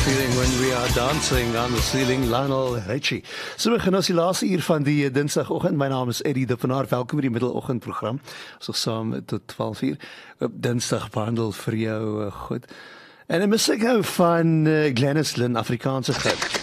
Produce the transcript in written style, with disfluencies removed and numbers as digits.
feeling when we are dancing on the ceiling, Lionel Richie. So we gaan ons die laaste uur van die Dinsdagoggend. My naam is Eddie de Pinaar. Welkom by die middeloggendprogram. So saam tot 12:00 op Dinsdag behandel vir jou goed. En 'n musiek van Glennis Lynn, Afrikaanse gids.